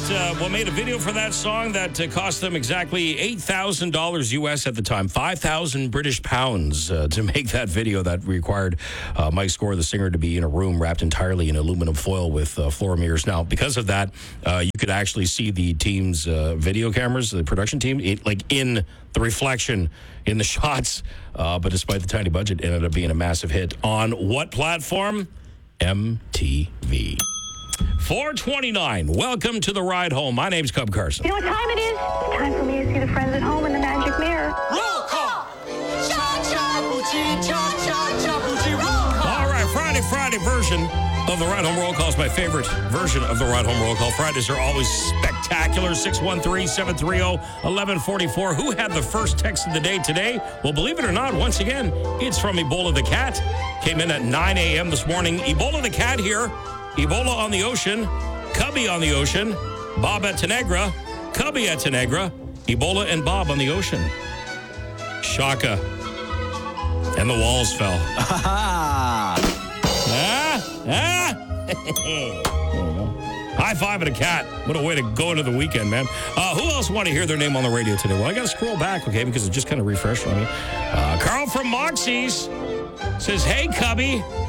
made a video for that song that cost them exactly $8,000 US at the time, 5,000 British pounds to make that video that required Mike Score, the singer, to be in a room wrapped entirely in aluminum foil with floor mirrors. Now, because of that, you could actually see the team's video cameras, the production team, in the reflection in the shots. But despite the tiny budget, it ended up being a massive hit on what platform? MTV. 429. Welcome to the ride home. My name's Cub Carson. You know what time it is? It's time for me to see the friends at home in the magic mirror. Roll call. Roll call. All right, Friday version of the Ride Home Roll Call is my favorite version of the Ride Home Roll Call. Fridays are always spectacular. 613-730-1144. Who had the first text of the day today? Well, believe it or not, once again, it's from Ebola the Cat. Came in at 9 a.m. this morning. Ebola the Cat here. Ebola on the ocean. Cubby on the ocean. Bob at Tenegra. Cubby at Tenegra. Ebola and Bob on the ocean. Shaka. And the walls fell. High five at a cat. What a way to go into the weekend, man. Who else want to hear their name on the radio today? Well, I got to scroll back, okay, because it just kind of refreshed on me. Carl from Moxie's says, hey, Cubby,